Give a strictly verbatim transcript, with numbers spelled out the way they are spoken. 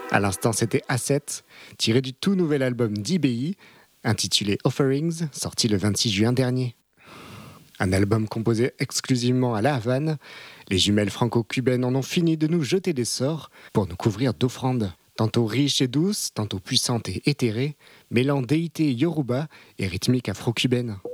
À l'instant, c'était A sept, tiré du tout nouvel album d'I B I, intitulé Offerings, sorti le vingt-six juin dernier. Un album composé exclusivement à La Havane, les jumelles franco-cubaines en ont fini de nous jeter des sorts pour nous couvrir d'offrandes. Tantôt riches et douces, tantôt puissantes et éthérées, mêlant déité yoruba et rythmique afro-cubaine.